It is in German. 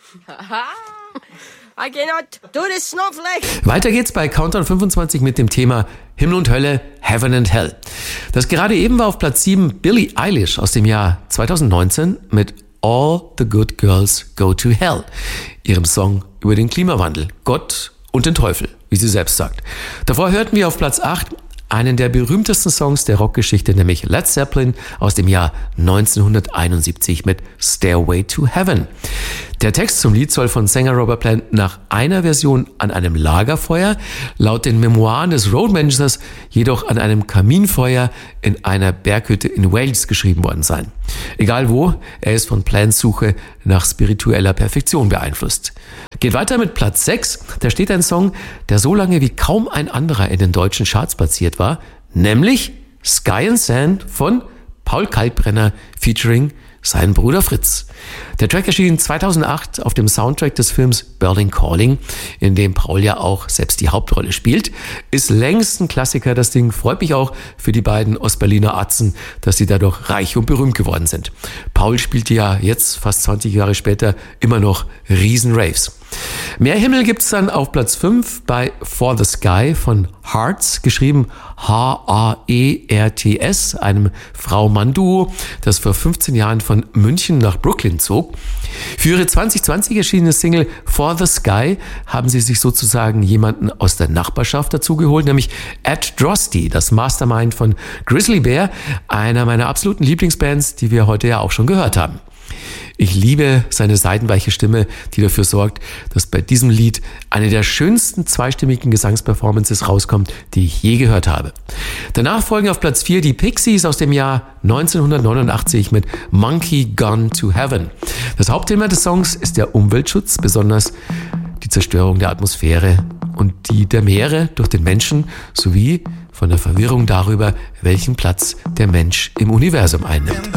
I cannot do this snowflake. Weiter geht's bei Countdown 25 mit dem Thema Himmel und Hölle, Heaven and Hell. Das gerade eben war auf Platz 7 Billie Eilish aus dem Jahr 2019 mit All the Good Girls Go to Hell, ihrem Song über den Klimawandel, Gott und den Teufel, wie sie selbst sagt. Davor hörten wir auf Platz 8 einen der berühmtesten Songs der Rockgeschichte, nämlich Led Zeppelin aus dem Jahr 1971 mit Stairway to Heaven. Der Text zum Lied soll von Sänger Robert Plant nach einer Version an einem Lagerfeuer, laut den Memoiren des Roadmanagers jedoch an einem Kaminfeuer in einer Berghütte in Wales geschrieben worden sein. Egal wo, er ist von Plants Suche nach spiritueller Perfektion beeinflusst. Geht weiter mit Platz 6, da steht ein Song, der so lange wie kaum ein anderer in den deutschen Charts platziert war, nämlich Sky and Sand von Paul Kalkbrenner featuring sein Bruder Fritz. Der Track erschien 2008 auf dem Soundtrack des Films Berlin Calling, in dem Paul ja auch selbst die Hauptrolle spielt. Ist längst ein Klassiker, das Ding. Freut mich auch für die beiden Ostberliner Atzen, dass sie dadurch reich und berühmt geworden sind. Paul spielt ja jetzt, fast 20 Jahre später, immer noch Riesen-Raves. Mehr Himmel gibt's dann auf Platz 5 bei For the Sky von Hearts, geschrieben H-A-E-R-T-S, einem Frau-Mann-Duo, das vor 15 Jahren von München nach Brooklyn zog. Für ihre 2020 erschienene Single For the Sky haben sie sich sozusagen jemanden aus der Nachbarschaft dazu geholt, nämlich Ed Drosty, das Mastermind von Grizzly Bear, einer meiner absoluten Lieblingsbands, die wir heute ja auch schon gehört haben. Ich liebe seine seitenweiche Stimme, die dafür sorgt, dass bei diesem Lied eine der schönsten zweistimmigen Gesangsperformances rauskommt, die ich je gehört habe. Danach folgen auf Platz 4 die Pixies aus dem Jahr 1989 mit Monkey Gone to Heaven. Das Hauptthema des Songs ist der Umweltschutz, besonders die Zerstörung der Atmosphäre und die der Meere durch den Menschen sowie von der Verwirrung darüber, welchen Platz der Mensch im Universum einnimmt.